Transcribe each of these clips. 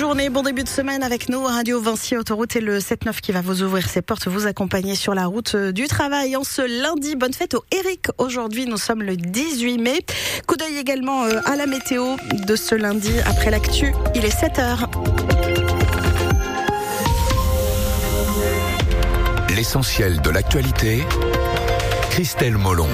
journée, bon début de semaine avec nous, Radio Vinci Autoroute et le 7-9 qui va vous ouvrir ses portes, vous accompagner sur la route du travail en ce lundi. Bonne fête au Eric. Aujourd'hui, nous sommes le 18 mai. Coup d'œil également à la météo de ce lundi après l'actu. Il est 7h. L'essentiel de l'actualité, Christelle Molon.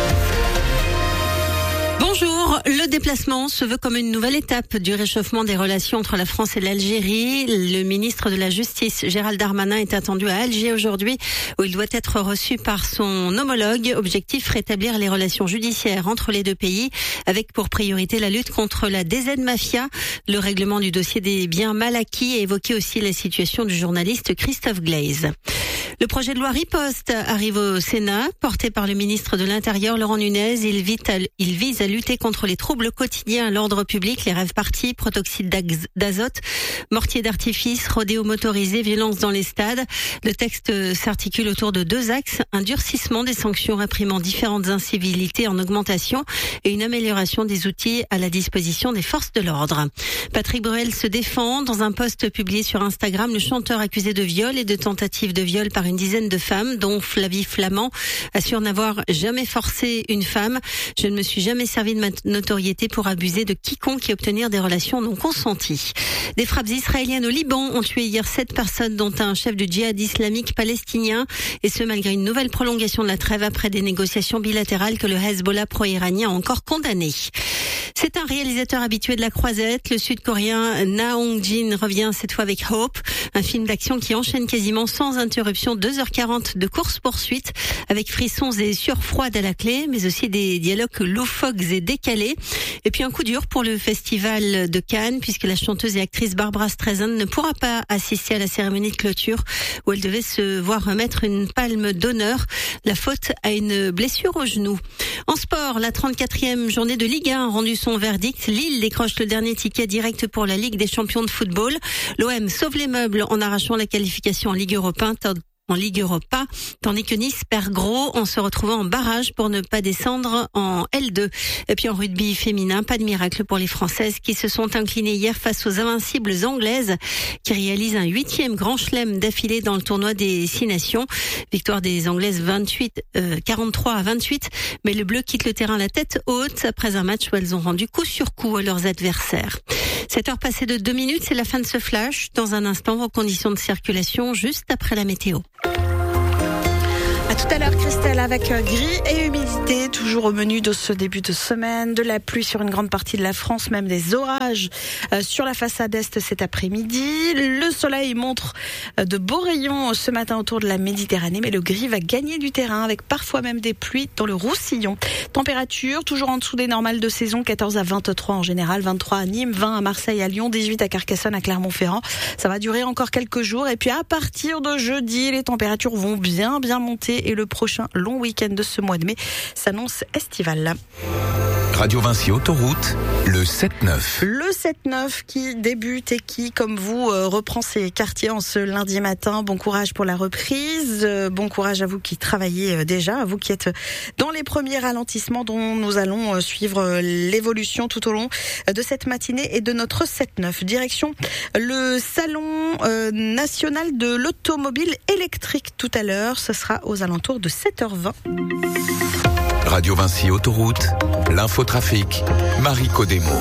Bonjour, le déplacement se veut comme une nouvelle étape du réchauffement des relations entre la France et l'Algérie. Le ministre de la Justice, Gérald Darmanin, est attendu à Alger aujourd'hui où il doit être reçu par son homologue. Objectif, rétablir les relations judiciaires entre les deux pays avec pour priorité la lutte contre la DZ Mafia, le règlement du dossier des biens mal acquis et évoquer aussi la situation du journaliste Christophe Glaise. Le projet de loi Riposte arrive au Sénat, porté par le ministre de l'Intérieur, Laurent Nunez. Il vise à lutter contre les troubles quotidiens à l'ordre public, les rave-parties, protoxyde d'azote, mortiers d'artifice, rodéo motorisé, violence dans les stades. Le texte s'articule autour de deux axes, un durcissement des sanctions réprimant différentes incivilités en augmentation et une amélioration des outils à la disposition des forces de l'ordre. Patrick Bruel se défend. Dans un post publié sur Instagram, le chanteur accusé de viol et de tentative de viol par une dizaine de femmes, dont Flavie Flamand, assure n'avoir jamais forcé une femme. Je ne me suis jamais servi de ma notoriété pour abuser de quiconque et obtenir des relations non consenties. Des frappes israéliennes au Liban ont tué hier 7 personnes, dont un chef du djihad islamique palestinien, et ce malgré une nouvelle prolongation de la trêve après des négociations bilatérales que le Hezbollah pro-iranien a encore condamnées. C'est un réalisateur habitué de la croisette. Le Sud-Coréen Na Hong-jin revient cette fois avec Hope, un film d'action qui enchaîne quasiment sans interruption 2h40 de course-poursuite avec frissons et sueurs froides à la clé, mais aussi des dialogues loufoques et décalés. Et puis un coup dur pour le festival de Cannes, puisque la chanteuse et actrice Barbra Streisand ne pourra pas assister à la cérémonie de clôture où elle devait se voir remettre une palme d'honneur. La faute à une blessure au genou. En sport, la 34e journée de Ligue 1 a rendu son verdict. Lille décroche le dernier ticket direct pour la Ligue des champions de football. L'OM sauve les meubles en arrachant la qualification en Ligue Europa, tandis que Nice perd gros en se retrouvant en barrage pour ne pas descendre en L2. Et puis en rugby féminin, pas de miracle pour les Françaises qui se sont inclinées hier face aux invincibles Anglaises qui réalisent un 8e grand chelem d'affilée dans le tournoi des 6 nations. Victoire des Anglaises 43-28, mais le bleu quitte le terrain la tête haute après un match où elles ont rendu coup sur coup à leurs adversaires. 7h passées de 2 minutes, c'est la fin de ce flash. Dans un instant, vos conditions de circulation juste après la météo. À tout à l'heure, Christelle, avec gris et humidité, toujours au menu de ce début de semaine, de la pluie sur une grande partie de la France, même des orages sur la façade est cet après-midi. Le soleil montre de beaux rayons ce matin autour de la Méditerranée, mais le gris va gagner du terrain avec parfois même des pluies dans le Roussillon. Température toujours en dessous des normales de saison, 14 à 23 en général, 23 à Nîmes, 20 à Marseille, à Lyon, 18 à Carcassonne, à Clermont-Ferrand. Ça va durer encore quelques jours et puis à partir de jeudi, les températures vont bien monter. Et le prochain long week-end de ce mois de mai s'annonce estival. Radio Vinci Autoroute, le 7-9. Le 7-9 qui débute et qui, comme vous, reprend ses quartiers en ce lundi matin. Bon courage pour la reprise. Bon courage à vous qui travaillez déjà, à vous qui êtes dans les premiers ralentissements dont nous allons suivre l'évolution tout au long de cette matinée et de notre 7-9. Direction le salon national de l'automobile électrique tout à l'heure. Ce sera aux alentours de 7h20. Radio Vinci Autoroute, l'infotrafic, Marie Codemo.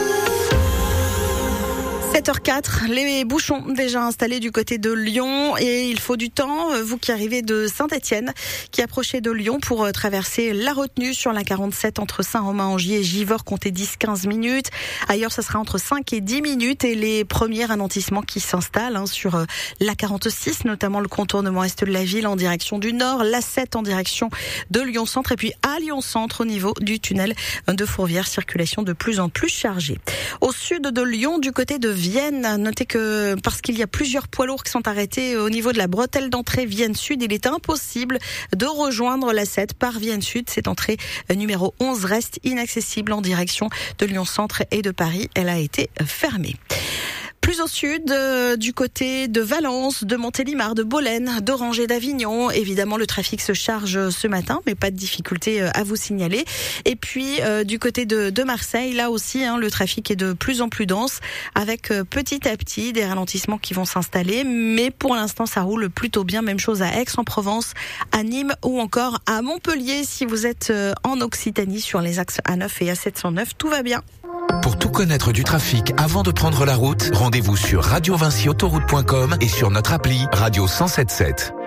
7h04, les bouchons déjà installés du côté de Lyon et il faut du temps. Vous qui arrivez de Saint-Étienne, qui approchez de Lyon pour traverser la retenue sur la 47 entre Saint-Romain-en-Gier et Givors, comptez 10-15 minutes. Ailleurs, ça sera entre 5 et 10 minutes et les premiers ralentissements qui s'installent sur la 46, notamment le contournement est de la ville en direction du nord, la 7 en direction de Lyon-Centre et puis à Lyon-Centre au niveau du tunnel de Fourvière, circulation de plus en plus chargée. Au sud de Lyon, du côté de Vienne, notez que parce qu'il y a plusieurs poids lourds qui sont arrêtés au niveau de la bretelle d'entrée Vienne Sud, il est impossible de rejoindre la 7 par Vienne Sud. Cette entrée numéro 11 reste inaccessible en direction de Lyon Centre et de Paris. Elle a été fermée. Plus au sud, du côté de Valence, de Montélimar, de Bolène, d'Orange et d'Avignon. Évidemment, le trafic se charge ce matin, mais pas de difficulté à vous signaler. Et puis, du côté de Marseille, là aussi, le trafic est de plus en plus dense, avec petit à petit des ralentissements qui vont s'installer. Mais pour l'instant, ça roule plutôt bien. Même chose à Aix-en-Provence, à Nîmes ou encore à Montpellier. Si vous êtes en Occitanie sur les axes A9 et A709, tout va bien. Pour tout connaître du trafic avant de prendre la route, rendez-vous sur radiovinciautoroute.com et sur notre appli Radio 107.7.